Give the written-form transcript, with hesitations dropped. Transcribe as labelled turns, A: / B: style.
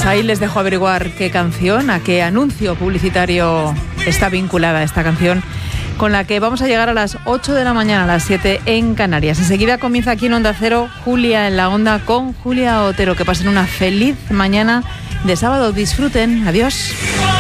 A: ahí les dejo averiguar qué canción, a qué anuncio publicitario está vinculada esta canción, con la que vamos a llegar a las 8 de la mañana, a las 7 en Canarias. Enseguida comienza aquí en Onda Cero, Julia en la Onda con Julia Otero. Que pasen una feliz mañana de sábado. Disfruten. Adiós.